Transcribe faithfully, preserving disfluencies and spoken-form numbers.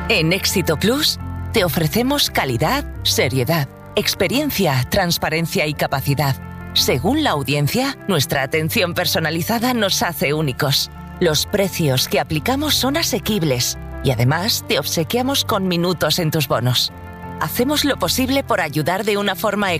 En Éxito Plus te ofrecemos calidad, seriedad, experiencia, transparencia y capacidad. Según la audiencia, nuestra atención personalizada nos hace únicos. Los precios que aplicamos son asequibles y además te obsequiamos con minutos en tus bonos. Hacemos lo posible por ayudar de una forma